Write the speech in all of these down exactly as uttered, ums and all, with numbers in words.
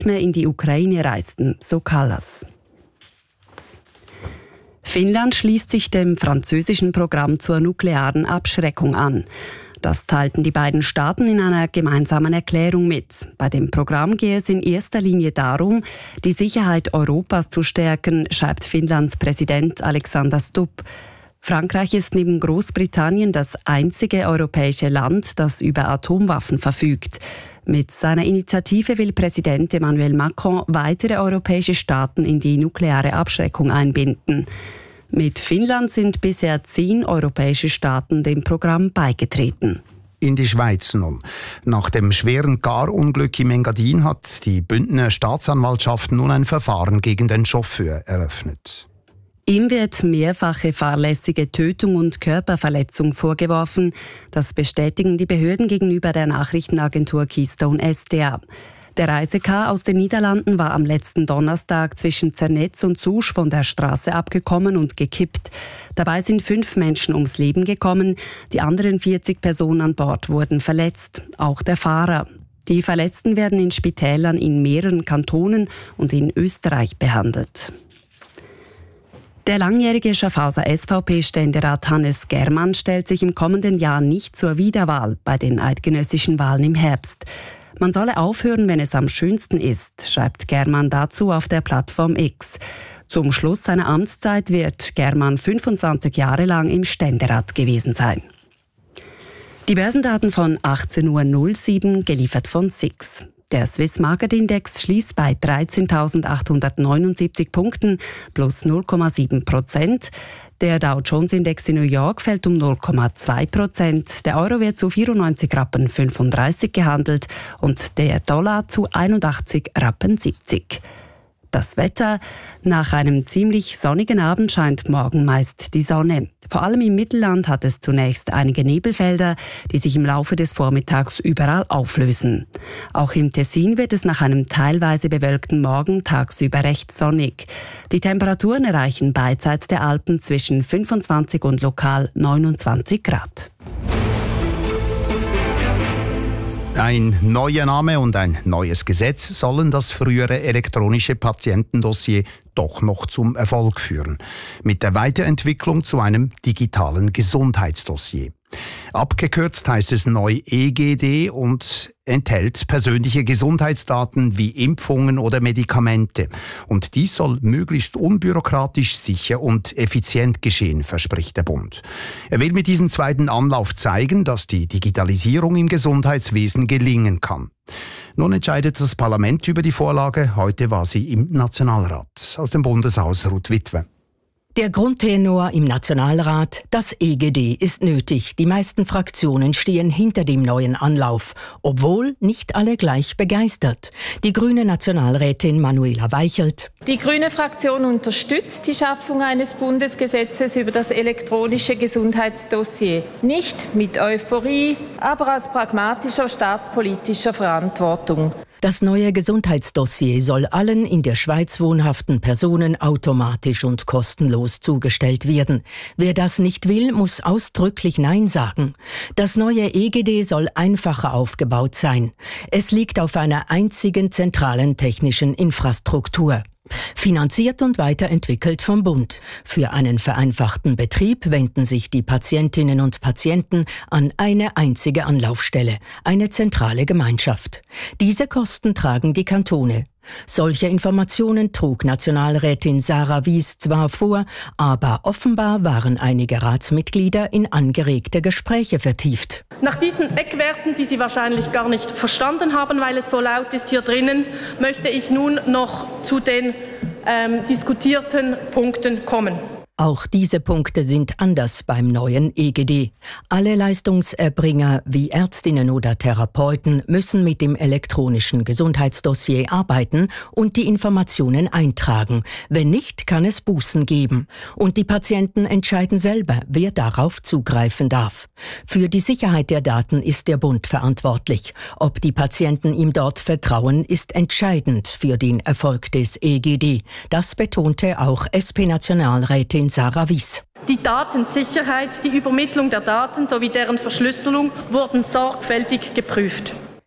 mehr in die Ukraine reisten, so Kallas. Finnland schließt sich dem französischen Programm zur nuklearen Abschreckung an. Das teilten die beiden Staaten in einer gemeinsamen Erklärung mit. Bei dem Programm gehe es in erster Linie darum, die Sicherheit Europas zu stärken, schreibt Finnlands Präsident Alexander Stubb. Frankreich ist neben Großbritannien das einzige europäische Land, das über Atomwaffen verfügt. Mit seiner Initiative will Präsident Emmanuel Macron weitere europäische Staaten in die nukleare Abschreckung einbinden. Mit Finnland sind bisher zehn europäische Staaten dem Programm beigetreten. In die Schweiz nun. Nach dem schweren Garunglück im Engadin hat die Bündner Staatsanwaltschaft nun ein Verfahren gegen den Chauffeur eröffnet. Ihm wird mehrfache fahrlässige Tötung und Körperverletzung vorgeworfen. Das bestätigen die Behörden gegenüber der Nachrichtenagentur Keystone S D A. Der Reisecar aus den Niederlanden war am letzten Donnerstag zwischen Zernetz und Susch von der Straße abgekommen und gekippt. Dabei sind fünf Menschen ums Leben gekommen. Die anderen vierzig Personen an Bord wurden verletzt, auch der Fahrer. Die Verletzten werden in Spitälern in mehreren Kantonen und in Österreich behandelt. Der langjährige Schaffhauser S V P-Ständerat Hannes Germann stellt sich im kommenden Jahr nicht zur Wiederwahl bei den eidgenössischen Wahlen im Herbst. Man solle aufhören, wenn es am schönsten ist, schreibt Germann dazu auf der Plattform X. Zum Schluss seiner Amtszeit wird Germann fünfundzwanzig Jahre lang im Ständerat gewesen sein. Die Börsendaten von achtzehn Uhr null sieben, geliefert von S I X. Der Swiss Market Index schließt bei dreizehntausendachthundertneunundsiebzig Punkten plus null Komma sieben Prozent. Der Dow Jones Index in New York fällt um null Komma zwei Prozent. Der Euro wird zu vierundneunzig Rappen fünfunddreißig gehandelt und der Dollar zu einundachtzig Rappen siebzig. Das Wetter: Nach einem ziemlich sonnigen Abend scheint morgen meist die Sonne. Vor allem im Mittelland hat es zunächst einige Nebelfelder, die sich im Laufe des Vormittags überall auflösen. Auch im Tessin wird es nach einem teilweise bewölkten Morgen tagsüber recht sonnig. Die Temperaturen erreichen beidseits der Alpen zwischen fünfundzwanzig und lokal neunundzwanzig Grad. Ein neuer Name und ein neues Gesetz sollen das frühere elektronische Patientendossier doch noch zum Erfolg führen. Mit der Weiterentwicklung zu einem digitalen Gesundheitsdossier. Abgekürzt heißt es neu E G D und enthält persönliche Gesundheitsdaten wie Impfungen oder Medikamente. Und dies soll möglichst unbürokratisch, sicher und effizient geschehen, verspricht der Bund. Er will mit diesem zweiten Anlauf zeigen, dass die Digitalisierung im Gesundheitswesen gelingen kann. Nun entscheidet das Parlament über die Vorlage. Heute war sie im Nationalrat. Aus dem Bundeshaus Ruth Witwe. Der Grundtenor im Nationalrat: Das E G D ist nötig. Die meisten Fraktionen stehen hinter dem neuen Anlauf, obwohl nicht alle gleich begeistert. Die grüne Nationalrätin Manuela Weichelt: Die grüne Fraktion unterstützt die Schaffung eines Bundesgesetzes über das elektronische Gesundheitsdossier. Nicht mit Euphorie, aber aus pragmatischer staatspolitischer Verantwortung. Das neue Gesundheitsdossier soll allen in der Schweiz wohnhaften Personen automatisch und kostenlos zugestellt werden. Wer das nicht will, muss ausdrücklich Nein sagen. Das neue E G D soll einfacher aufgebaut sein. Es liegt auf einer einzigen zentralen technischen Infrastruktur. Finanziert und weiterentwickelt vom Bund. Für einen vereinfachten Betrieb wenden sich die Patientinnen und Patienten an eine einzige Anlaufstelle, eine zentrale Gemeinschaft. Diese Kosten tragen die Kantone. Solche Informationen trug Nationalrätin Sarah Wies zwar vor, aber offenbar waren einige Ratsmitglieder in angeregte Gespräche vertieft. Nach diesen Eckwerten, die Sie wahrscheinlich gar nicht verstanden haben, weil es so laut ist hier drinnen, möchte ich nun noch zu den ähm, diskutierten Punkten kommen. Auch diese Punkte sind anders beim neuen E G D. Alle Leistungserbringer wie Ärztinnen oder Therapeuten müssen mit dem elektronischen Gesundheitsdossier arbeiten und die Informationen eintragen. Wenn nicht, kann es Bußen geben. Und die Patienten entscheiden selber, wer darauf zugreifen darf. Für die Sicherheit der Daten ist der Bund verantwortlich. Ob die Patienten ihm dort vertrauen, ist entscheidend für den Erfolg des E G D. Das betonte auch S P-Nationalrätin Sarah Wies. Die Datensicherheit, die Übermittlung der Daten sowie deren Verschlüsselung wurden sorgfältig geprüft.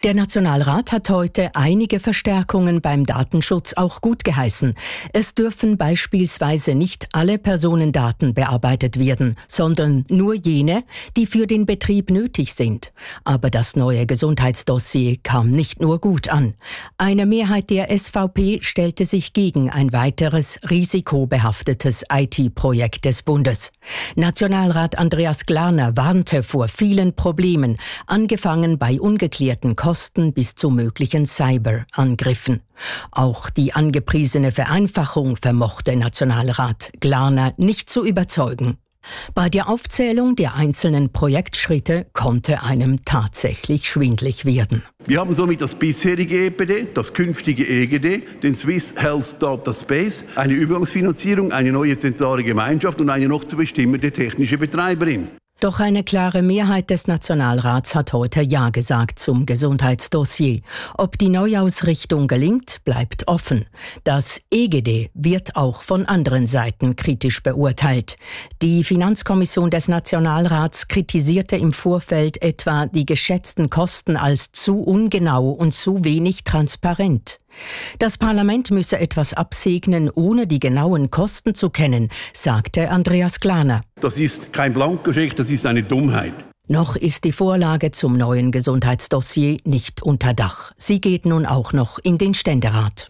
Der Nationalrat hat heute einige Verstärkungen beim Datenschutz auch gut geheißen. Es dürfen beispielsweise nicht alle Personendaten bearbeitet werden, sondern nur jene, die für den Betrieb nötig sind. Aber das neue Gesundheitsdossier kam nicht nur gut an. Eine Mehrheit der S V P stellte sich gegen ein weiteres risikobehaftetes I T-Projekt des Bundes. Nationalrat Andreas Glarner warnte vor vielen Problemen, angefangen bei ungeklärten Kosten bis zu möglichen Cyberangriffen. Auch die angepriesene Vereinfachung vermochte Nationalrat Glarner nicht zu überzeugen. Bei der Aufzählung der einzelnen Projektschritte konnte einem tatsächlich schwindlig werden. Wir haben somit das bisherige E P D, das künftige E G D, den Swiss Health Data Space, eine Übergangsfinanzierung, eine neue zentrale Gemeinschaft und eine noch zu bestimmende technische Betreiberin. Doch eine klare Mehrheit des Nationalrats hat heute Ja gesagt zum Gesundheitsdossier. Ob die Neuausrichtung gelingt, bleibt offen. Das E G D wird auch von anderen Seiten kritisch beurteilt. Die Finanzkommission des Nationalrats kritisierte im Vorfeld etwa die geschätzten Kosten als zu ungenau und zu wenig transparent. Das Parlament müsse etwas absegnen, ohne die genauen Kosten zu kennen, sagte Andreas Glarner. Das ist kein Blankoscheck, das ist eine Dummheit. Noch ist die Vorlage zum neuen Gesundheitsdossier nicht unter Dach. Sie geht nun auch noch in den Ständerat.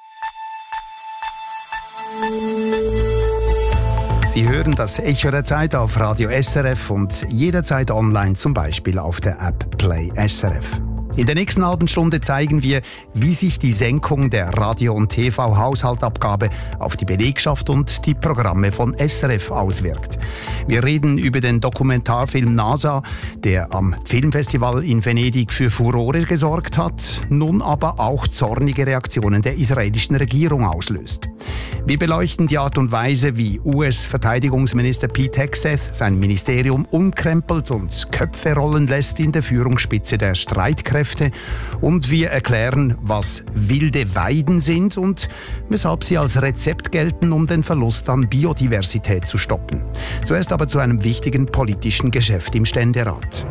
Sie hören das Echo der Zeit auf Radio S R F und jederzeit online, zum Beispiel auf der App Play S R F. In der nächsten halben Stunde zeigen wir, wie sich die Senkung der Radio- und T V-Haushaltabgabe auf die Belegschaft und die Programme von S R F auswirkt. Wir reden über den Dokumentarfilm NASA, der am Filmfestival in Venedig für Furore gesorgt hat, nun aber auch zornige Reaktionen der israelischen Regierung auslöst. Wir beleuchten die Art und Weise, wie U S-Verteidigungsminister Pete Hegseth sein Ministerium umkrempelt und Köpfe rollen lässt in der Führungsspitze der Streitkräfte. Und wir erklären, was wilde Weiden sind und weshalb sie als Rezept gelten, um den Verlust an Biodiversität zu stoppen. Zuerst aber zu einem wichtigen politischen Geschäft im Ständerat.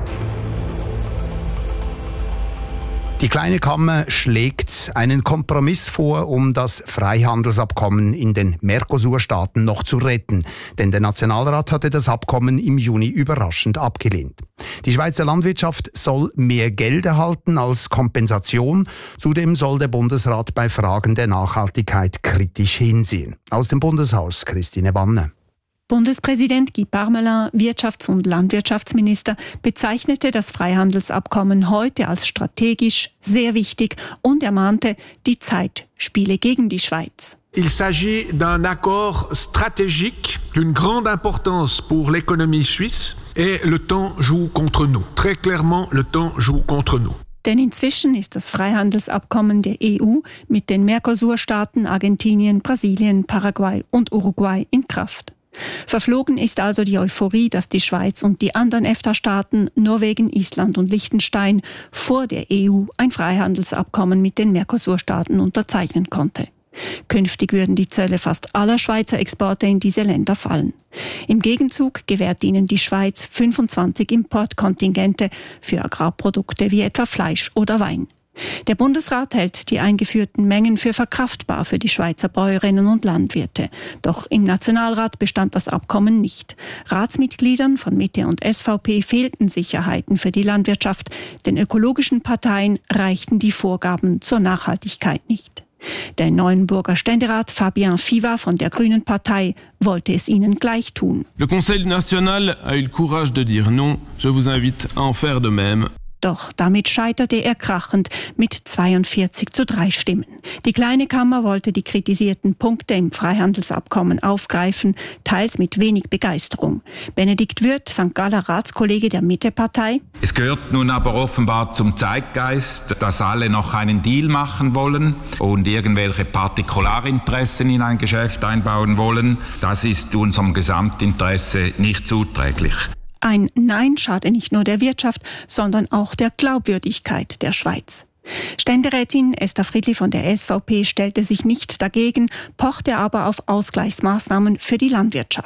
Die Kleine Kammer schlägt einen Kompromiss vor, um das Freihandelsabkommen in den Mercosur-Staaten noch zu retten. Denn der Nationalrat hatte das Abkommen im Juni überraschend abgelehnt. Die Schweizer Landwirtschaft soll mehr Geld erhalten als Kompensation. Zudem soll der Bundesrat bei Fragen der Nachhaltigkeit kritisch hinsehen. Aus dem Bundeshaus Christine Banne. Bundespräsident Guy Parmelin, Wirtschafts- und Landwirtschaftsminister, bezeichnete das Freihandelsabkommen heute als strategisch sehr wichtig und ermahnte, die Zeit spiele gegen die Schweiz. Il s'agit d'un accord stratégique d'une grande importance pour l'économie suisse et le temps joue contre nous. Très clairement, le temps joue contre nous. Denn inzwischen ist das Freihandelsabkommen der E U mit den Mercosur-Staaten Argentinien, Brasilien, Paraguay und Uruguay in Kraft. Verflogen ist also die Euphorie, dass die Schweiz und die anderen EFTA-Staaten, Norwegen, Island und Liechtenstein, vor der E U ein Freihandelsabkommen mit den Mercosur-Staaten unterzeichnen konnte. Künftig würden die Zölle fast aller Schweizer Exporte in diese Länder fallen. Im Gegenzug gewährt ihnen die Schweiz fünfundzwanzig Importkontingente für Agrarprodukte wie etwa Fleisch oder Wein. Der Bundesrat hält die eingeführten Mengen für verkraftbar für die Schweizer Bäuerinnen und Landwirte. Doch im Nationalrat bestand das Abkommen nicht. Ratsmitgliedern von Mitte und S V P fehlten Sicherheiten für die Landwirtschaft. Den ökologischen Parteien reichten die Vorgaben zur Nachhaltigkeit nicht. Der Neuenburger Ständerat Fabien Fiva von der Grünen Partei wollte es ihnen gleich tun. Le Conseil national a eu le courage de dire non. Je vous invite à en faire de même. Doch damit scheiterte er krachend mit zweiundvierzig zu drei Stimmen. Die Kleine Kammer wollte die kritisierten Punkte im Freihandelsabkommen aufgreifen, teils mit wenig Begeisterung. Benedikt Würth, Sankt Galler Ratskollege der Mittepartei. Es gehört nun aber offenbar zum Zeitgeist, dass alle noch einen Deal machen wollen und irgendwelche Partikularinteressen in ein Geschäft einbauen wollen. Das ist unserem Gesamtinteresse nicht zuträglich. Ein Nein schade nicht nur der Wirtschaft, sondern auch der Glaubwürdigkeit der Schweiz. Ständerätin Esther Friedli von der S V P stellte sich nicht dagegen, pochte aber auf Ausgleichsmaßnahmen für die Landwirtschaft.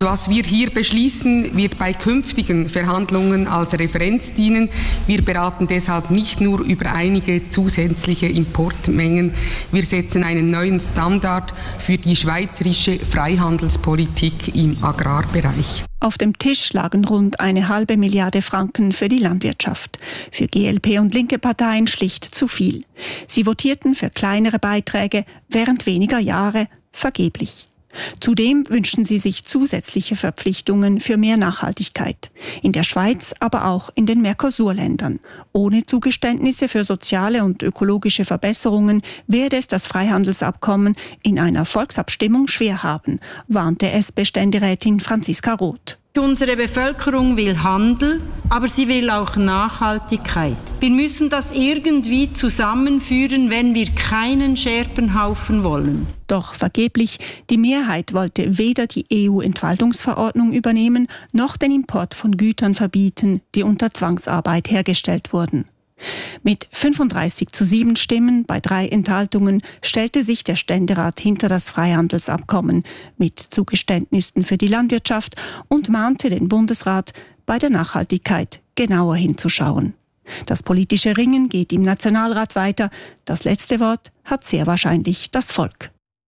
Was wir hier beschließen, wird bei künftigen Verhandlungen als Referenz dienen. Wir beraten deshalb nicht nur über einige zusätzliche Importmengen. Wir setzen einen neuen Standard für die schweizerische Freihandelspolitik im Agrarbereich. Auf dem Tisch lagen rund eine halbe Milliarde Franken für die Landwirtschaft. Für G L P und linke Parteien schlicht zu viel. Sie votierten für kleinere Beiträge während weniger Jahre vergeblich. Zudem wünschten sie sich zusätzliche Verpflichtungen für mehr Nachhaltigkeit. In der Schweiz, aber auch in den Mercosur-Ländern. Ohne Zugeständnisse für soziale und ökologische Verbesserungen werde es das Freihandelsabkommen in einer Volksabstimmung schwer haben, warnte S P-Ständerätin Franziska Roth. Unsere Bevölkerung will Handel, aber sie will auch Nachhaltigkeit. Wir müssen das irgendwie zusammenführen, wenn wir keinen Scherbenhaufen wollen. Doch vergeblich, die Mehrheit wollte weder die E U-Entwaldungsverordnung übernehmen, noch den Import von Gütern verbieten, die unter Zwangsarbeit hergestellt wurden. Mit fünfunddreißig zu sieben Stimmen bei drei Enthaltungen stellte sich der Ständerat hinter das Freihandelsabkommen mit Zugeständnissen für die Landwirtschaft und mahnte den Bundesrat, bei der Nachhaltigkeit genauer hinzuschauen. Das politische Ringen geht im Nationalrat weiter. Das letzte Wort hat sehr wahrscheinlich das Volk.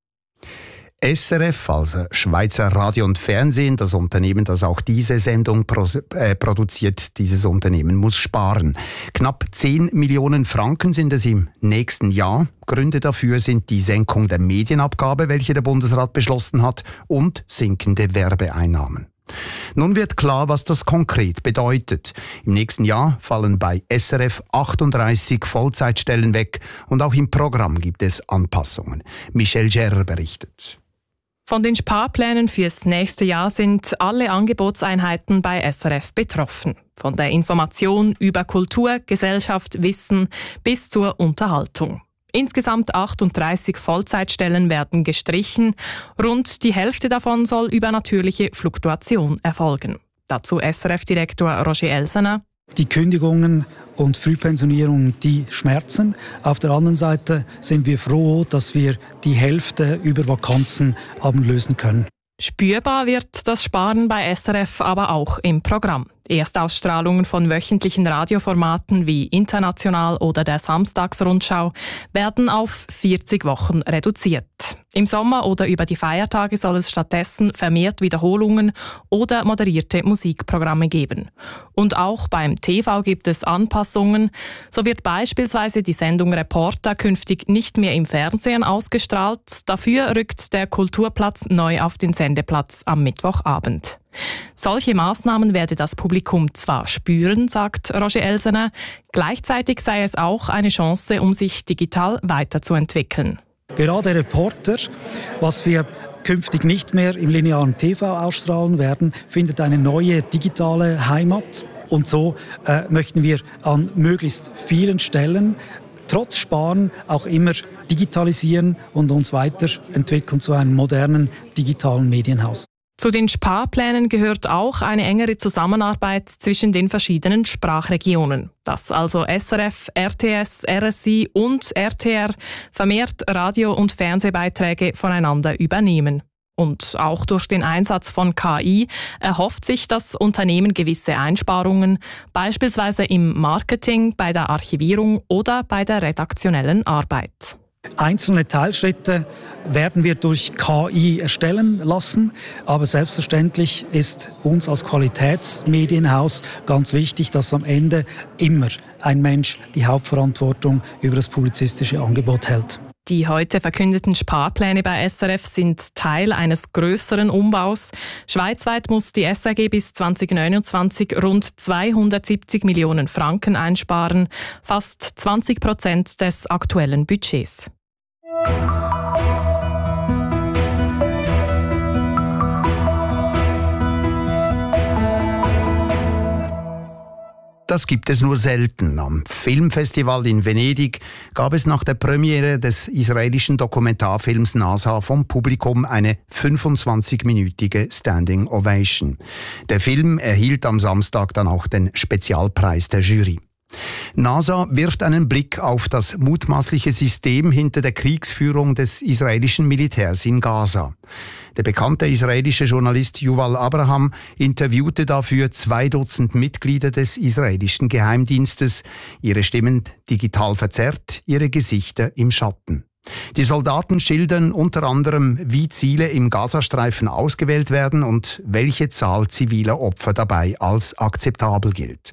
S R F, also Schweizer Radio und Fernsehen, das Unternehmen, das auch diese Sendung pro, äh, produziert, dieses Unternehmen muss sparen. Knapp zehn Millionen Franken sind es im nächsten Jahr. Gründe dafür sind die Senkung der Medienabgabe, welche der Bundesrat beschlossen hat, und sinkende Werbeeinnahmen. Nun wird klar, was das konkret bedeutet. Im nächsten Jahr fallen bei S R F achtunddreißig Vollzeitstellen weg und auch im Programm gibt es Anpassungen. Michelle Gerrer berichtet. Von den Sparplänen fürs nächste Jahr sind alle Angebotseinheiten bei S R F betroffen. Von der Information über Kultur, Gesellschaft, Wissen bis zur Unterhaltung. Insgesamt achtunddreißig Vollzeitstellen werden gestrichen. Rund die Hälfte davon soll über natürliche Fluktuation erfolgen. Dazu S R F-Direktor Roger Elsener. Die Kündigungen und Frühpensionierungen, die schmerzen. Auf der anderen Seite sind wir froh, dass wir die Hälfte über Vakanzen haben lösen können. Spürbar wird das Sparen bei S R F aber auch im Programm. Erstausstrahlungen von wöchentlichen Radioformaten wie International oder der Samstagsrundschau werden auf vierzig Wochen reduziert. Im Sommer oder über die Feiertage soll es stattdessen vermehrt Wiederholungen oder moderierte Musikprogramme geben. Und auch beim T V gibt es Anpassungen. So wird beispielsweise die Sendung Reporter künftig nicht mehr im Fernsehen ausgestrahlt. Dafür rückt der Kulturplatz neu auf den Sendeplatz am Mittwochabend. Solche Maßnahmen werde das Publikum zwar spüren, sagt Roger Elsener, gleichzeitig sei es auch eine Chance, um sich digital weiterzuentwickeln. Gerade Reporter, was wir künftig nicht mehr im linearen T V ausstrahlen werden, findet eine neue digitale Heimat. Und so äh, möchten wir an möglichst vielen Stellen trotz Sparen auch immer digitalisieren und uns weiterentwickeln zu einem modernen digitalen Medienhaus. Zu den Sparplänen gehört auch eine engere Zusammenarbeit zwischen den verschiedenen Sprachregionen. Dass also S R F, R T S, R S I und R T R vermehrt Radio- und Fernsehbeiträge voneinander übernehmen. Und auch durch den Einsatz von K I erhofft sich das Unternehmen gewisse Einsparungen, beispielsweise im Marketing, bei der Archivierung oder bei der redaktionellen Arbeit. Einzelne Teilschritte werden wir durch K I erstellen lassen, aber selbstverständlich ist uns als Qualitätsmedienhaus ganz wichtig, dass am Ende immer ein Mensch die Hauptverantwortung über das publizistische Angebot hält. Die heute verkündeten Sparpläne bei S R F sind Teil eines grösseren Umbaus. Schweizweit muss die S R G bis zwanzig neunundzwanzig rund zweihundertsiebzig Millionen Franken einsparen, fast zwanzig Prozent des aktuellen Budgets. Das gibt es nur selten. Am Filmfestival in Venedig gab es nach der Premiere des israelischen Dokumentarfilms Nasa vom Publikum eine fünfundzwanzigminütige Standing Ovation. Der Film erhielt am Samstag dann auch den Spezialpreis der Jury. NASA wirft einen Blick auf das mutmaßliche System hinter der Kriegsführung des israelischen Militärs in Gaza. Der bekannte israelische Journalist Yuval Abraham interviewte dafür zwei Dutzend Mitglieder des israelischen Geheimdienstes, ihre Stimmen digital verzerrt, ihre Gesichter im Schatten. Die Soldaten schildern unter anderem, wie Ziele im Gazastreifen ausgewählt werden und welche Zahl ziviler Opfer dabei als akzeptabel gilt.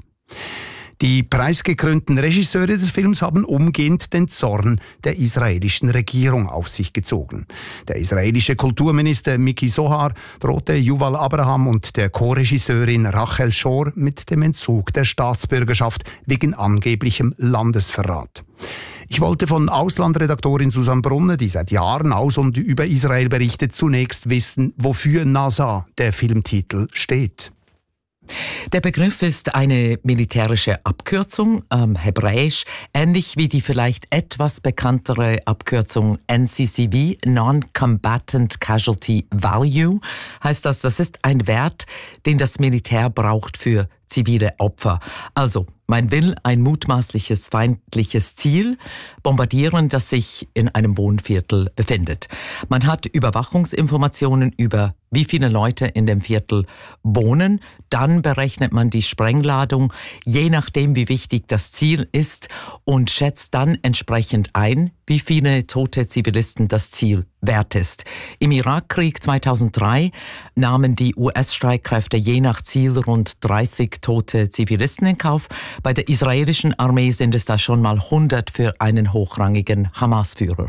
Die preisgekrönten Regisseure des Films haben umgehend den Zorn der israelischen Regierung auf sich gezogen. Der israelische Kulturminister Miki Zohar drohte Yuval Abraham und der Co-Regisseurin Rachel Shor mit dem Entzug der Staatsbürgerschaft wegen angeblichem Landesverrat. Ich wollte von Auslandredaktorin Susanne Brunner, die seit Jahren aus und über Israel berichtet, zunächst wissen, wofür NASA, der Filmtitel, steht. Der Begriff ist eine militärische Abkürzung, ähm, hebräisch, ähnlich wie die vielleicht etwas bekanntere Abkürzung N C C V, Non-Combatant Casualty Value, heißt das, das ist ein Wert, den das Militär braucht für zivile Opfer. Also, man will ein mutmaßliches feindliches Ziel bombardieren, das sich in einem Wohnviertel befindet. Man hat Überwachungsinformationen über, wie viele Leute in dem Viertel wohnen. Dann berechnet man die Sprengladung, je nachdem, wie wichtig das Ziel ist, und schätzt dann entsprechend ein, wie viele tote Zivilisten das Ziel wert ist. Im Irakkrieg zweitausenddrei nahmen die U S-Streitkräfte je nach Ziel rund dreißig tote Zivilisten in Kauf. Bei der israelischen Armee sind es da schon mal hundert für einen hochrangigen Hamas-Führer.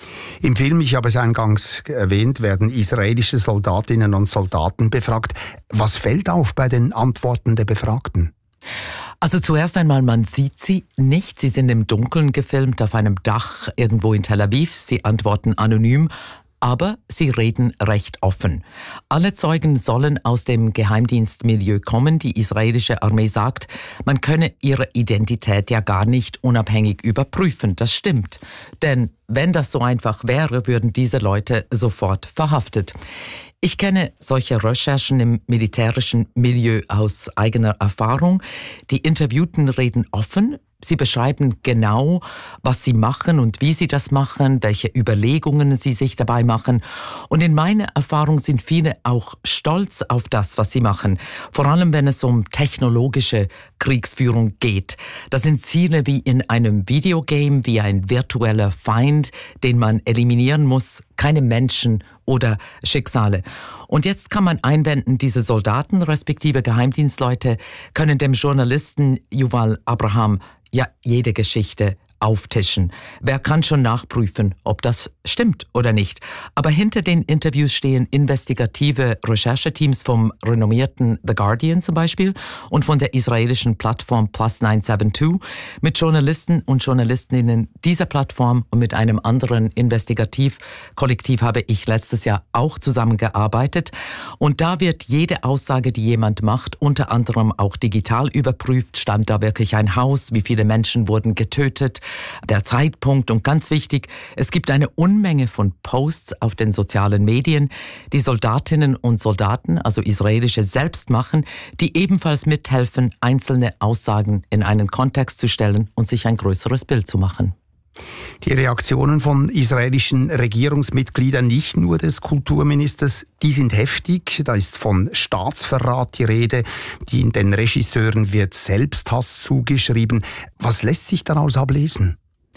Im Film, ich habe es eingangs erwähnt, werden israelische Soldatinnen und Soldaten befragt. Was fällt auf bei den Antworten der Befragten? Also zuerst einmal, man sieht sie nicht. Sie sind im Dunkeln gefilmt auf einem Dach irgendwo in Tel Aviv. Sie antworten anonym, aber sie reden recht offen. Alle Zeugen sollen aus dem Geheimdienstmilieu kommen. Die israelische Armee sagt, man könne ihre Identität ja gar nicht unabhängig überprüfen. Das stimmt. Denn wenn das so einfach wäre, würden diese Leute sofort verhaftet. Ich kenne solche Recherchen im militärischen Milieu aus eigener Erfahrung. Die Interviewten reden offen. Sie beschreiben genau, was sie machen und wie sie das machen, welche Überlegungen sie sich dabei machen. Und in meiner Erfahrung sind viele auch stolz auf das, was sie machen. Vor allem, wenn es um technologische Kriegsführung geht. Das sind Ziele wie in einem Videogame, wie ein virtueller Feind, den man eliminieren muss. Keine Menschen oder Schicksale. Und jetzt kann man einwenden, diese Soldaten respektive Geheimdienstleute können dem Journalisten Yuval Abraham ja jede Geschichte auftischen. Wer kann schon nachprüfen, ob das stimmt oder nicht? Aber hinter den Interviews stehen investigative Rechercheteams vom renommierten The Guardian zum Beispiel und von der israelischen Plattform Plus neun sieben zwei mit Journalisten und Journalistinnen dieser Plattform und mit einem anderen Investigativkollektiv habe ich letztes Jahr auch zusammengearbeitet. Und da wird jede Aussage, die jemand macht, unter anderem auch digital überprüft. Stand da wirklich ein Haus? Wie viele Menschen wurden getötet? Der Zeitpunkt und ganz wichtig, es gibt eine Unmenge von Posts auf den sozialen Medien, die Soldatinnen und Soldaten, also israelische, selbst machen, die ebenfalls mithelfen, einzelne Aussagen in einen Kontext zu stellen und sich ein größeres Bild zu machen. Die Reaktionen von israelischen Regierungsmitgliedern, nicht nur des Kulturministers, die sind heftig. Da ist von Staatsverrat die Rede, die in den Regisseuren wird Selbsthass zugeschrieben. Was lässt sich daraus ablesen?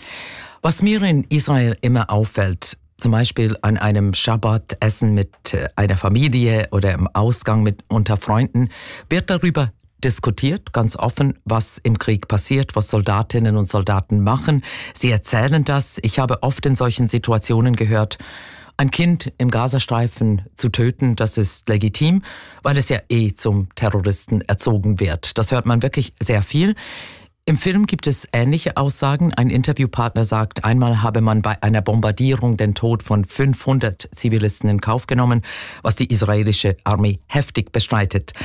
Was mir in Israel immer auffällt, zum Beispiel an einem Schabbat-Essen mit einer Familie oder im Ausgang mit unter Freunden, wird darüber diskutiert, ganz offen, was im Krieg passiert, was Soldatinnen und Soldaten machen. Sie erzählen das. Ich habe oft in solchen Situationen gehört, ein Kind im Gazastreifen zu töten, das ist legitim, weil es ja eh zum Terroristen erzogen wird. Das hört man wirklich sehr viel. Im Film gibt es ähnliche Aussagen. Ein Interviewpartner sagt, einmal habe man bei einer Bombardierung den Tod von fünfhundert Zivilisten in Kauf genommen, was die israelische Armee heftig bestreitet.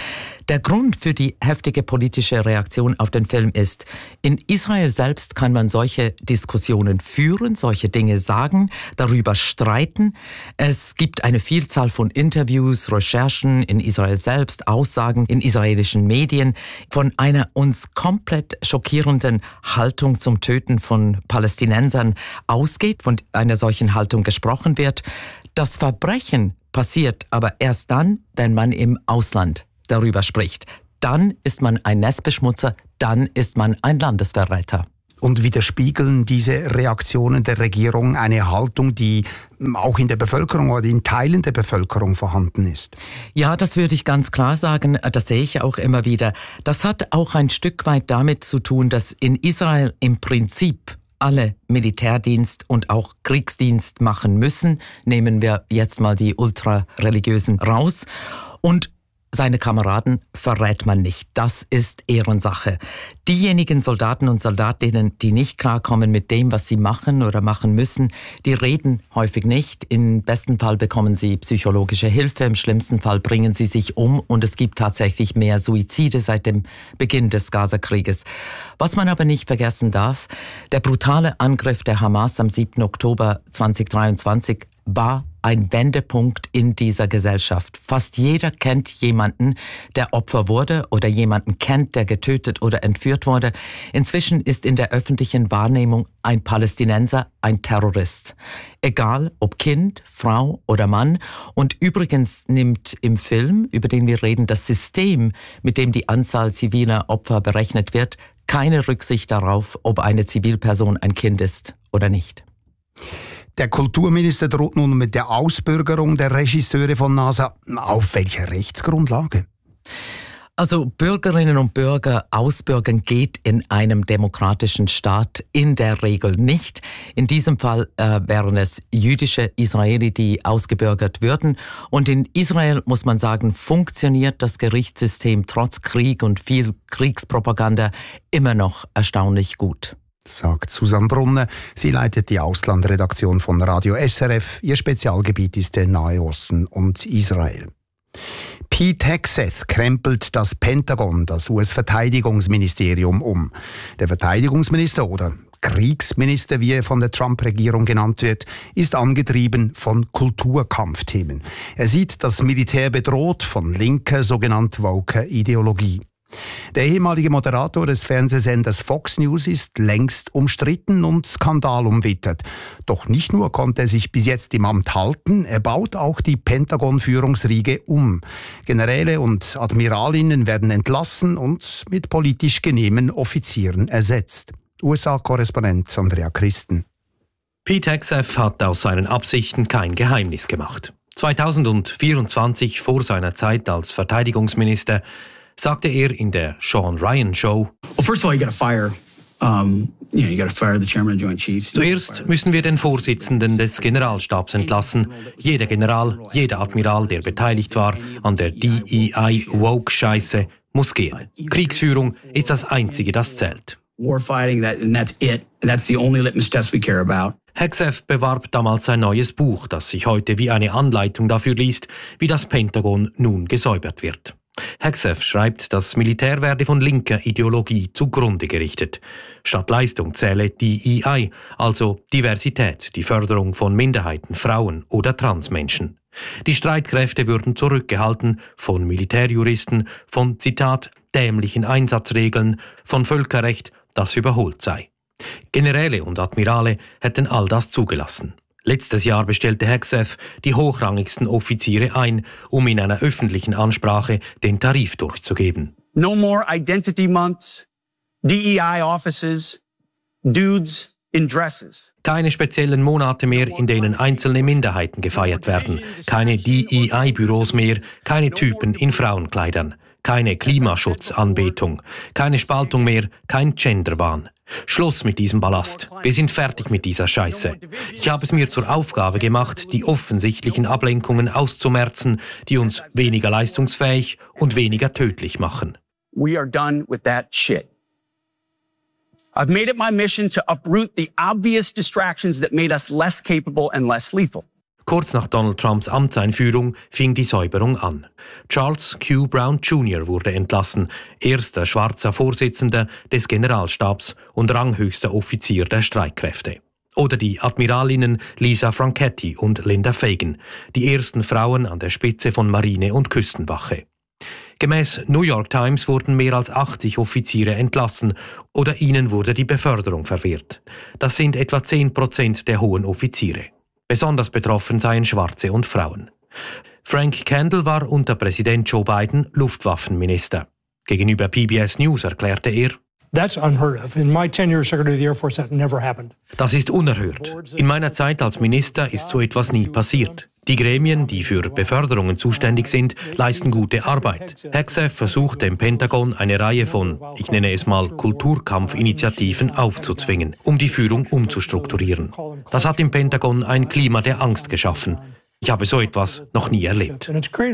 Der Grund für die heftige politische Reaktion auf den Film ist, in Israel selbst kann man solche Diskussionen führen, solche Dinge sagen, darüber streiten. Es gibt eine Vielzahl von Interviews, Recherchen in Israel selbst, Aussagen in israelischen Medien von einer uns komplett schockierenden Haltung zum Töten von Palästinensern ausgeht, von einer solchen Haltung gesprochen wird. Das Verbrechen passiert aber erst dann, wenn man im Ausland darüber spricht. Dann ist man ein Nestbeschmutzer, dann ist man ein Landesverräter. Und widerspiegeln diese Reaktionen der Regierung eine Haltung, die auch in der Bevölkerung oder in Teilen der Bevölkerung vorhanden ist? Ja, das würde ich ganz klar sagen. Das sehe ich auch immer wieder. Das hat auch ein Stück weit damit zu tun, dass in Israel im Prinzip alle Militärdienst und auch Kriegsdienst machen müssen. Nehmen wir jetzt mal die Ultrareligiösen raus. Und seine Kameraden verrät man nicht. Das ist Ehrensache. Diejenigen Soldaten und Soldatinnen, die nicht klarkommen mit dem, was sie machen oder machen müssen, die reden häufig nicht. Im besten Fall bekommen sie psychologische Hilfe, im schlimmsten Fall bringen sie sich um und es gibt tatsächlich mehr Suizide seit dem Beginn des Gaza-Krieges. Was man aber nicht vergessen darf, der brutale Angriff der Hamas am siebten Oktober zweitausenddreiundzwanzig war ein Wendepunkt in dieser Gesellschaft. Fast jeder kennt jemanden, der Opfer wurde oder jemanden kennt, der getötet oder entführt wurde. Inzwischen ist in der öffentlichen Wahrnehmung ein Palästinenser ein Terrorist. Egal ob Kind, Frau oder Mann. Und übrigens nimmt im Film, über den wir reden, das System, mit dem die Anzahl ziviler Opfer berechnet wird, keine Rücksicht darauf, ob eine Zivilperson ein Kind ist oder nicht. Der Kulturminister droht nun mit der Ausbürgerung der Regisseure von NASA. Auf welcher Rechtsgrundlage? Also Bürgerinnen und Bürger ausbürgern geht in einem demokratischen Staat in der Regel nicht. In diesem Fall äh, wären es jüdische Israeli, die ausgebürgert würden. Und in Israel, muss man sagen, funktioniert das Gerichtssystem trotz Krieg und viel Kriegspropaganda immer noch erstaunlich gut. Sagt Susanne Brunner. Sie leitet die Auslandredaktion von Radio S R F. Ihr Spezialgebiet ist der Nahe Osten und Israel. Pete Hegseth krempelt das Pentagon, das U S-Verteidigungsministerium, um. Der Verteidigungsminister oder Kriegsminister, wie er von der Trump-Regierung genannt wird, ist angetrieben von Kulturkampfthemen. Er sieht das Militär bedroht von linker, sogenannter woker Ideologie. Der ehemalige Moderator des Fernsehsenders Fox News ist längst umstritten und skandalumwittert. Doch nicht nur konnte er sich bis jetzt im Amt halten, er baut auch die Pentagon-Führungsriege um. Generäle und Admiralinnen werden entlassen und mit politisch genehmen Offizieren ersetzt. U S A-Korrespondent Andrea Christen. Pete Hegseth hat aus seinen Absichten kein Geheimnis gemacht. zweitausendvierundzwanzig, vor seiner Zeit als Verteidigungsminister, sagte er in der Sean Ryan Show: Well, first of all, you got to fire, um, you know, you got to fire the chairman of the Joint Chiefs. Zuerst müssen wir den Vorsitzenden des Generalstabs entlassen. Jeder General, jeder Admiral, der beteiligt war an der D E I-Woke-Scheiße, muss gehen. Kriegsführung ist das Einzige, das zählt. Warfighting, that, and that's it. And that's the only litmus test we care about. Hegseth bewarb damals ein neues Buch, das sich heute wie eine Anleitung dafür liest, wie das Pentagon nun gesäubert wird. Hegseth schreibt, das Militär werde von linker Ideologie zugrunde gerichtet. Statt Leistung zähle D E I, also Diversität, die Förderung von Minderheiten, Frauen oder Transmenschen. Die Streitkräfte würden zurückgehalten von Militärjuristen, von, Zitat, dämlichen Einsatzregeln, von Völkerrecht, das überholt sei. Generäle und Admirale hätten all das zugelassen. Letztes Jahr bestellte Hegseth die hochrangigsten Offiziere ein, um in einer öffentlichen Ansprache den Tarif durchzugeben. No more identity months, D E I offices, dudes in dresses. Keine speziellen Monate mehr, in denen einzelne Minderheiten gefeiert werden. Keine D E I-Büros mehr, keine Typen in Frauenkleidern. Keine Klimaschutzanbetung. Keine Spaltung mehr, kein Genderwahn. Schluss mit diesem Ballast. Wir sind fertig mit dieser Scheiße. Ich habe es mir zur Aufgabe gemacht, die offensichtlichen Ablenkungen auszumerzen, die uns weniger leistungsfähig und weniger tödlich machen. We are done with that shit. I've made it my mission to uproot the obvious distractions that made us less capable and less lethal. Kurz nach Donald Trumps Amtseinführung fing die Säuberung an. Charles Q. Brown Junior wurde entlassen, erster schwarzer Vorsitzender des Generalstabs und ranghöchster Offizier der Streitkräfte. Oder die Admiralinnen Lisa Franchetti und Linda Fagan, die ersten Frauen an der Spitze von Marine- und Küstenwache. Gemäß New York Times wurden mehr als achtzig Offiziere entlassen oder ihnen wurde die Beförderung verwehrt. Das sind etwa zehn Prozent der hohen Offiziere. Besonders betroffen seien Schwarze und Frauen. Frank Kendall war unter Präsident Joe Biden Luftwaffenminister. Gegenüber P B S News erklärte er: That's unheard of. In my tenure as Secretary of the Air Force, that never happened. Das ist unerhört. In meiner Zeit als Minister ist so etwas nie passiert. Die Gremien, die für Beförderungen zuständig sind, leisten gute Arbeit. Hegseth versucht dem Pentagon eine Reihe von, ich nenne es mal, Kulturkampfinitiativen aufzuzwingen, um die Führung umzustrukturieren. Das hat im Pentagon ein Klima der Angst geschaffen. Ich habe so etwas noch nie erlebt.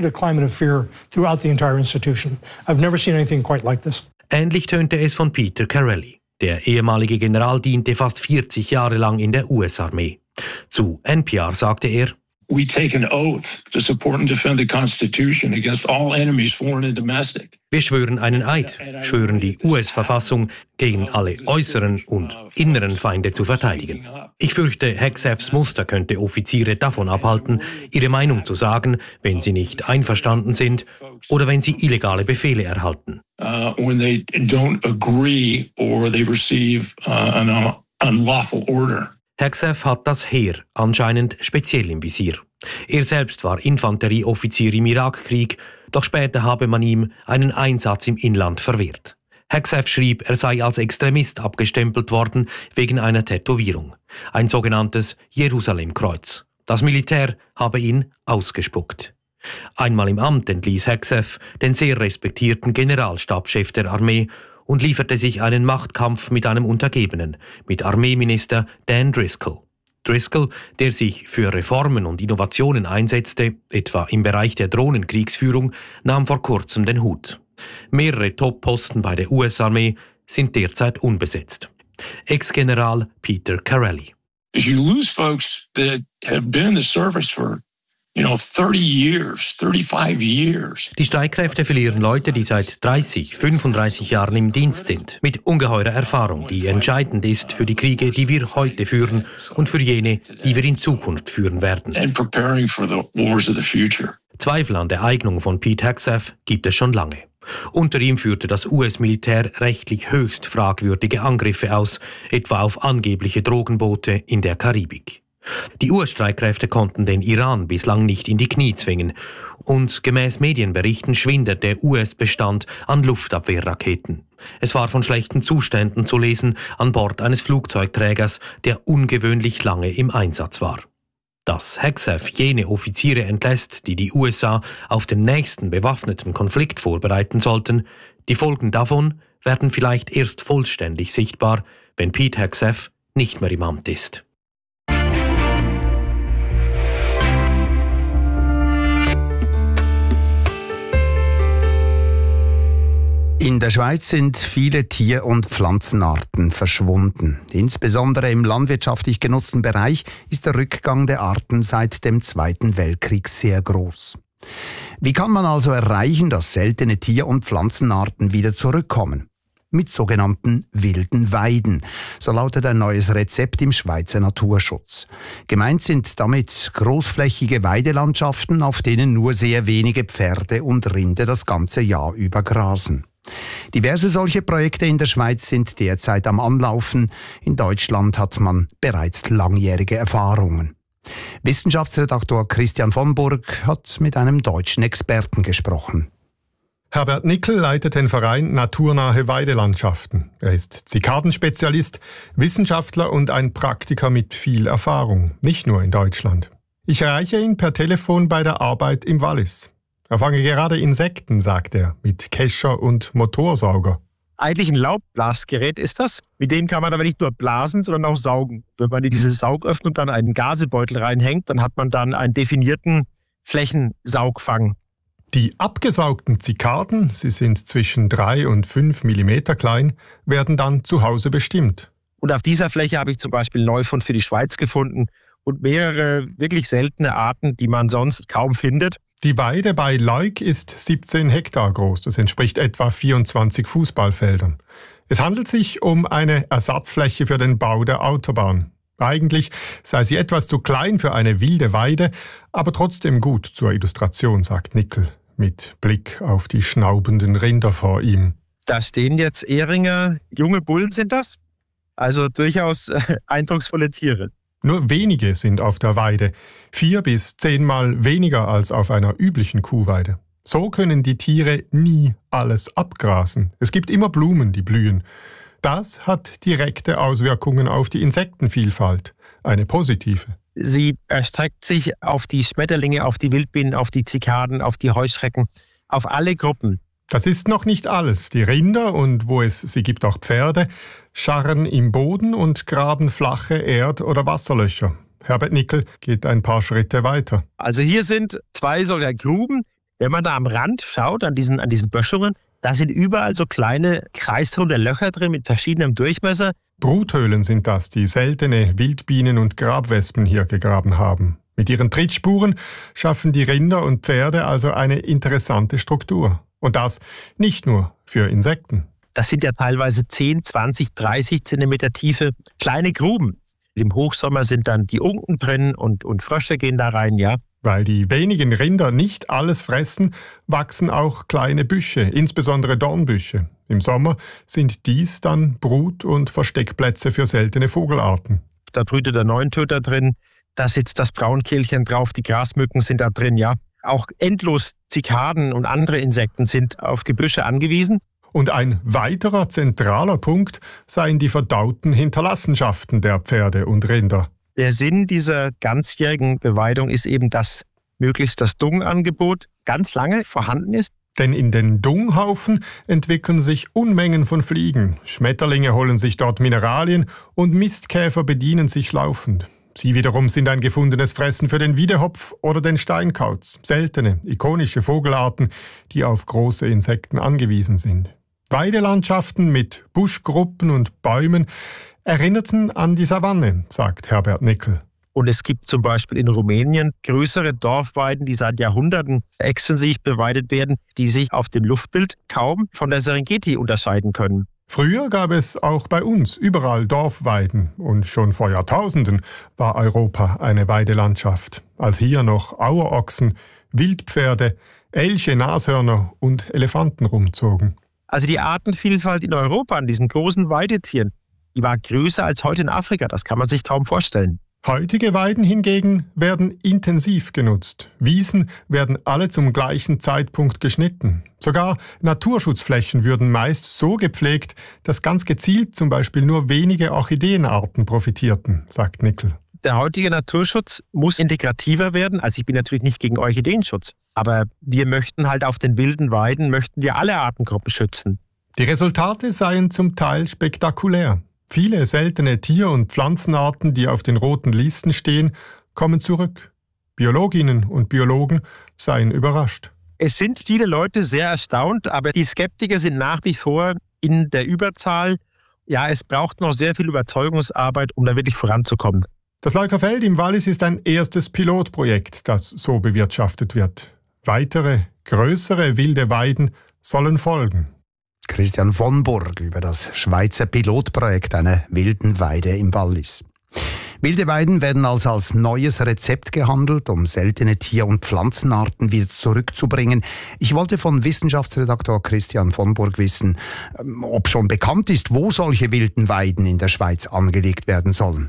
Ähnlich tönte es von Peter Carelli. Der ehemalige General diente fast vierzig Jahre lang in der U S-Armee. Zu N P R sagte er: We take an oath to support and defend the Constitution against all enemies, foreign and domestic. Wir schwören einen Eid, schwören die U S-Verfassung gegen alle äußeren und inneren Feinde zu verteidigen. Ich fürchte, Hegseths Muster könnte Offiziere davon abhalten, ihre Meinung zu sagen, wenn sie nicht einverstanden sind oder wenn sie illegale Befehle erhalten. Uh, when they don't agree or they receive uh, an unlawful order. Hegseth hat das Heer anscheinend speziell im Visier. Er selbst war Infanterieoffizier im Irakkrieg, doch später habe man ihm einen Einsatz im Inland verwehrt. Hegseth schrieb, er sei als Extremist abgestempelt worden wegen einer Tätowierung, ein sogenanntes Jerusalemkreuz. Das Militär habe ihn ausgespuckt. Einmal im Amt entließ Hegseth den sehr respektierten Generalstabschef der Armee und lieferte sich einen Machtkampf mit einem Untergebenen, mit Armeeminister Dan Driscoll. Driscoll, der sich für Reformen und Innovationen einsetzte, etwa im Bereich der Drohnenkriegsführung, nahm vor kurzem den Hut. Mehrere Top-Posten bei der U S-Armee sind derzeit unbesetzt. Ex-General Peter Carelli. You lose folks that have been in the service for You know, thirty years, thirty-five years. Die Streitkräfte verlieren Leute, die seit dreißig, fünfunddreißig Jahren im Dienst sind, mit ungeheurer Erfahrung, die entscheidend ist für die Kriege, die wir heute führen und für jene, die wir in Zukunft führen werden. And preparing for the wars of the future. Zweifel an der Eignung von Pete Hegseth gibt es schon lange. Unter ihm führte das U S-Militär rechtlich höchst fragwürdige Angriffe aus, etwa auf angebliche Drogenboote in der Karibik. Die U S-Streitkräfte konnten den Iran bislang nicht in die Knie zwingen und gemäß Medienberichten schwindet der U S-Bestand an Luftabwehrraketen. Es war von schlechten Zuständen zu lesen an Bord eines Flugzeugträgers, der ungewöhnlich lange im Einsatz war. Dass Hegseth jene Offiziere entlässt, die die U S A auf den nächsten bewaffneten Konflikt vorbereiten sollten, die Folgen davon werden vielleicht erst vollständig sichtbar, wenn Pete Hegseth nicht mehr im Amt ist. In der Schweiz sind viele Tier- und Pflanzenarten verschwunden. Insbesondere im landwirtschaftlich genutzten Bereich ist der Rückgang der Arten seit dem Zweiten Weltkrieg sehr groß. Wie kann man also erreichen, dass seltene Tier- und Pflanzenarten wieder zurückkommen? Mit sogenannten wilden Weiden. So lautet ein neues Rezept im Schweizer Naturschutz. Gemeint sind damit großflächige Weidelandschaften, auf denen nur sehr wenige Pferde und Rinder das ganze Jahr über grasen. Diverse solche Projekte in der Schweiz sind derzeit am Anlaufen. In Deutschland hat man bereits langjährige Erfahrungen. Wissenschaftsredaktor Christian von Burg hat mit einem deutschen Experten gesprochen. Herbert Nickel leitet den Verein Naturnahe Weidelandschaften. Er ist Zikadenspezialist, Wissenschaftler und ein Praktiker mit viel Erfahrung, nicht nur in Deutschland. Ich erreiche ihn per Telefon bei der Arbeit im Wallis. Er fange gerade Insekten, sagt er, mit Kescher und Motorsauger. Eigentlich ein Laubblasgerät ist das. Mit dem kann man aber nicht nur blasen, sondern auch saugen. Wenn man in diese Saugöffnung dann einen Gasebeutel reinhängt, dann hat man dann einen definierten Flächensaugfang. Die abgesaugten Zikaden, sie sind zwischen drei und fünf Millimeter klein, werden dann zu Hause bestimmt. Und auf dieser Fläche habe ich zum Beispiel Neufund für die Schweiz gefunden. und mehrere wirklich seltene Arten, die man sonst kaum findet. Die Weide bei Leuk ist siebzehn Hektar groß. Das entspricht etwa vierundzwanzig Fußballfeldern. Es handelt sich um eine Ersatzfläche für den Bau der Autobahn. Eigentlich sei sie etwas zu klein für eine wilde Weide, aber trotzdem gut zur Illustration, sagt Nickel, mit Blick auf die schnaubenden Rinder vor ihm. Da stehen jetzt Ehringer, junge Bullen sind das, also durchaus äh, eindrucksvolle Tiere. Nur wenige sind auf der Weide, vier bis zehnmal weniger als auf einer üblichen Kuhweide. So können die Tiere nie alles abgrasen. Es gibt immer Blumen, die blühen. Das hat direkte Auswirkungen auf die Insektenvielfalt, eine positive. Sie erstreckt sich auf die Schmetterlinge, auf die Wildbienen, auf die Zikaden, auf die Heuschrecken, auf alle Gruppen. Das ist noch nicht alles. Die Rinder, und wo es sie gibt auch Pferde, scharren im Boden und graben flache Erd- oder Wasserlöcher. Herbert Nickel geht ein paar Schritte weiter. Also hier sind zwei solcher Gruben. Wenn man da am Rand schaut, an diesen, an diesen Böschungen, da sind überall so kleine kreisrunde Löcher drin mit verschiedenem Durchmesser. Bruthöhlen sind das, die seltene Wildbienen und Grabwespen hier gegraben haben. Mit ihren Trittspuren schaffen die Rinder und Pferde also eine interessante Struktur. Und das nicht nur für Insekten. Das sind ja teilweise zehn, zwanzig, dreißig Zentimeter tiefe kleine Gruben. Im Hochsommer sind dann die Unken drin und, und Frösche gehen da rein, ja. Weil die wenigen Rinder nicht alles fressen, wachsen auch kleine Büsche, insbesondere Dornbüsche. Im Sommer sind dies dann Brut- und Versteckplätze für seltene Vogelarten. Da brütet der Neuntöter drin, da sitzt das Braunkehlchen drauf, die Grasmücken sind da drin, ja. Auch endlos Zikaden und andere Insekten sind auf Gebüsche angewiesen. Und ein weiterer zentraler Punkt seien die verdauten Hinterlassenschaften der Pferde und Rinder. Der Sinn dieser ganzjährigen Beweidung ist eben, dass möglichst das Dungangebot ganz lange vorhanden ist. Denn in den Dunghaufen entwickeln sich Unmengen von Fliegen. Schmetterlinge holen sich dort Mineralien und Mistkäfer bedienen sich laufend. Sie wiederum sind ein gefundenes Fressen für den Wiedehopf oder den Steinkauz. Seltene, ikonische Vogelarten, die auf große Insekten angewiesen sind. Weidelandschaften mit Buschgruppen und Bäumen erinnerten an die Savanne, sagt Herbert Nickel. Und es gibt zum Beispiel in Rumänien größere Dorfweiden, die seit Jahrhunderten extensiv beweidet werden, die sich auf dem Luftbild kaum von der Serengeti unterscheiden können. Früher gab es auch bei uns überall Dorfweiden und schon vor Jahrtausenden war Europa eine Weidelandschaft, als hier noch Auerochsen, Wildpferde, Elche, Nashörner und Elefanten rumzogen. Also die Artenvielfalt in Europa an diesen großen Weidetieren, die war größer als heute in Afrika, das kann man sich kaum vorstellen. Heutige Weiden hingegen werden intensiv genutzt. Wiesen werden alle zum gleichen Zeitpunkt geschnitten. Sogar Naturschutzflächen würden meist so gepflegt, dass ganz gezielt zum Beispiel nur wenige Orchideenarten profitierten, sagt Nickel. Der heutige Naturschutz muss integrativer werden. Also ich bin natürlich nicht gegen Orchideenschutz, aber wir möchten halt auf den wilden Weiden, möchten wir alle Artengruppen schützen. Die Resultate seien zum Teil spektakulär. Viele seltene Tier- und Pflanzenarten, die auf den roten Listen stehen, kommen zurück. Biologinnen und Biologen seien überrascht. Es sind viele Leute sehr erstaunt, aber die Skeptiker sind nach wie vor in der Überzahl. Ja, es braucht noch sehr viel Überzeugungsarbeit, um da wirklich voranzukommen. Das Leuker Feld im Wallis ist ein erstes Pilotprojekt, das so bewirtschaftet wird. Weitere, größere wilde Weiden sollen folgen. Christian von Burg über das Schweizer Pilotprojekt einer wilden Weide im Wallis. Wilde Weiden werden also als neues Rezept gehandelt, um seltene Tier- und Pflanzenarten wieder zurückzubringen. Ich wollte von Wissenschaftsredaktor Christian von Burg wissen, ob schon bekannt ist, wo solche wilden Weiden in der Schweiz angelegt werden sollen.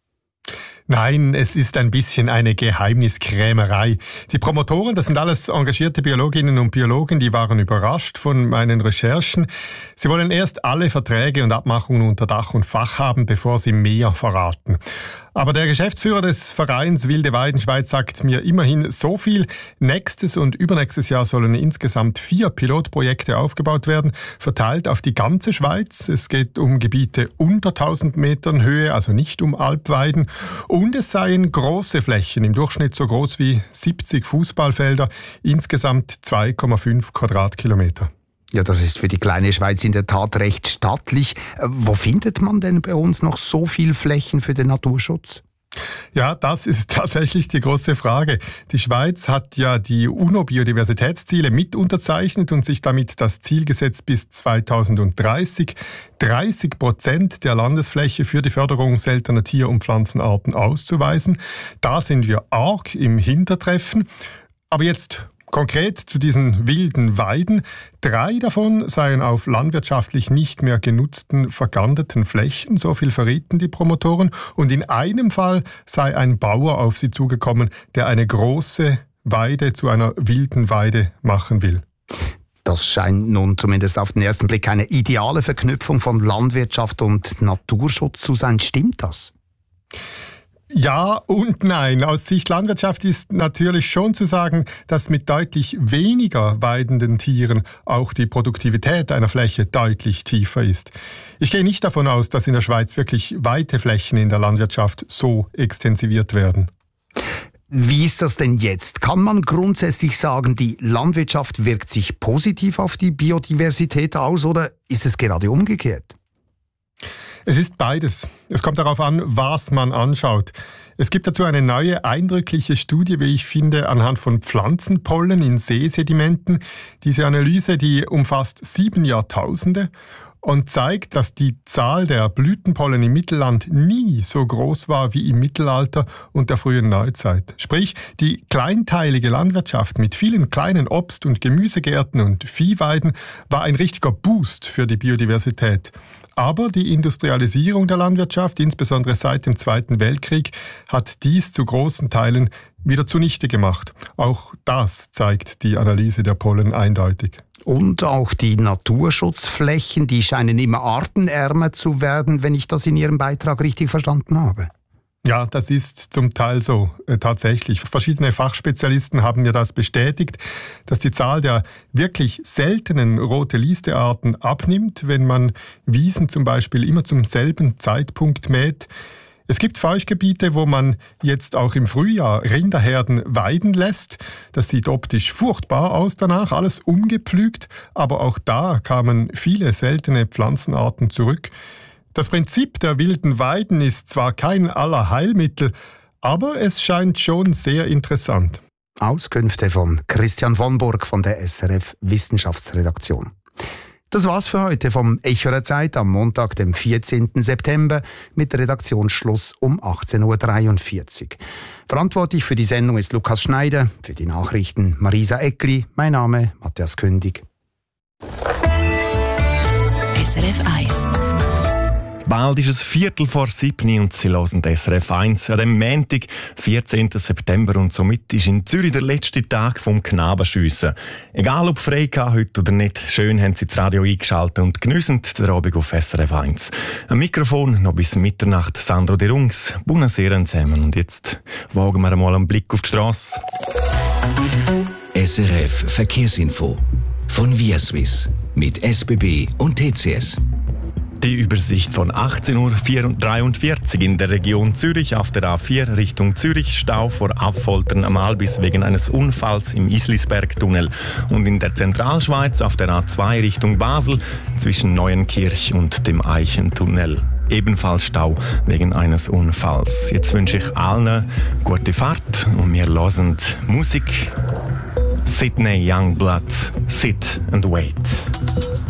Nein, es ist ein bisschen eine Geheimniskrämerei. Die Promotoren, das sind alles engagierte Biologinnen und Biologen, die waren überrascht von meinen Recherchen. Sie wollen erst alle Verträge und Abmachungen unter Dach und Fach haben, bevor sie mehr verraten. Aber der Geschäftsführer des Vereins Wilde Weiden Schweiz sagt mir immerhin so viel. Nächstes und übernächstes Jahr sollen insgesamt vier Pilotprojekte aufgebaut werden, verteilt auf die ganze Schweiz. Es geht um Gebiete unter tausend Metern Höhe, also nicht um Alpweiden. Und es seien große Flächen, im Durchschnitt so groß wie siebzig Fußballfelder, insgesamt zwei Komma fünf Quadratkilometer. Ja, das ist für die kleine Schweiz in der Tat recht stattlich. Wo findet man denn bei uns noch so viel Flächen für den Naturschutz? Ja, das ist tatsächlich die große Frage. Die Schweiz hat ja die UNO-Biodiversitätsziele mit unterzeichnet und sich damit das Ziel gesetzt, bis zweitausenddreißig dreißig Prozent der Landesfläche für die Förderung seltener Tier- und Pflanzenarten auszuweisen. Da sind wir arg im Hintertreffen. Aber jetzt konkret zu diesen wilden Weiden. Drei davon seien auf landwirtschaftlich nicht mehr genutzten, vergandeten Flächen, so viel verrieten die Promotoren. Und in einem Fall sei ein Bauer auf sie zugekommen, der eine große Weide zu einer wilden Weide machen will. Das scheint nun zumindest auf den ersten Blick eine ideale Verknüpfung von Landwirtschaft und Naturschutz zu sein. Stimmt das? Ja und nein. Aus Sicht Landwirtschaft ist natürlich schon zu sagen, dass mit deutlich weniger weidenden Tieren auch die Produktivität einer Fläche deutlich tiefer ist. Ich gehe nicht davon aus, dass in der Schweiz wirklich weite Flächen in der Landwirtschaft so extensiviert werden. Wie ist das denn jetzt? Kann man grundsätzlich sagen, die Landwirtschaft wirkt sich positiv auf die Biodiversität aus oder ist es gerade umgekehrt? Es ist beides. Es kommt darauf an, was man anschaut. Es gibt dazu eine neue, eindrückliche Studie, wie ich finde, anhand von Pflanzenpollen in Seesedimenten. Diese Analyse, die umfasst sieben Jahrtausende und zeigt, dass die Zahl der Blütenpollen im Mittelland nie so groß war wie im Mittelalter und der frühen Neuzeit. Sprich, die kleinteilige Landwirtschaft mit vielen kleinen Obst- und Gemüsegärten und Viehweiden war ein richtiger Boost für die Biodiversität. Aber die Industrialisierung der Landwirtschaft, insbesondere seit dem Zweiten Weltkrieg, hat dies zu großen Teilen wieder zunichte gemacht. Auch das zeigt die Analyse der Pollen eindeutig. Und auch die Naturschutzflächen, die scheinen immer artenärmer zu werden, wenn ich das in Ihrem Beitrag richtig verstanden habe. Ja, das ist zum Teil so, äh, tatsächlich. Verschiedene Fachspezialisten haben mir das bestätigt, dass die Zahl der wirklich seltenen Rote-Liste-Arten abnimmt, wenn man Wiesen zum Beispiel immer zum selben Zeitpunkt mäht. Es gibt Feuchtgebiete, wo man jetzt auch im Frühjahr Rinderherden weiden lässt. Das sieht optisch furchtbar aus danach, alles umgepflügt, aber auch da kamen viele seltene Pflanzenarten zurück. Das Prinzip der wilden Weiden ist zwar kein Allerheilmittel, aber es scheint schon sehr interessant. Auskünfte von Christian von Burg von der S R F Wissenschaftsredaktion. Das war's für heute vom Echo der Zeit am Montag, dem vierzehnten September, mit Redaktionsschluss um achtzehn Uhr dreiundvierzig. Verantwortlich für die Sendung ist Lukas Schneider, für die Nachrichten Marisa Eckli, mein Name Matthias Kündig. S R F eins. Bald ist es Viertel vor sieben und Sie hören S R F eins an dem Montag, vierzehnten September, und somit ist in Zürich der letzte Tag vom Knabenschiessen. Egal ob frei heute oder nicht, schön haben Sie das Radio eingeschaltet und geniessen den Abend auf S R F eins. Am Mikrofon noch bis Mitternacht Sandro De Rungs. Buonasera zusammen und jetzt wagen wir einmal einen Blick auf die Strasse. S R F Verkehrsinfo von ViaSwiss mit S B B und T C S. Die Übersicht von achtzehn Uhr dreiundvierzig in der Region Zürich auf der A vier Richtung Zürich, Stau vor Affoltern am Albis wegen eines Unfalls im Islisbergtunnel, und in der Zentralschweiz auf der A zwei Richtung Basel zwischen Neuenkirch und dem Eichentunnel. Ebenfalls Stau wegen eines Unfalls. Jetzt wünsche ich allen gute Fahrt und wir hören Musik. Sydney Youngblood, Sit and Wait.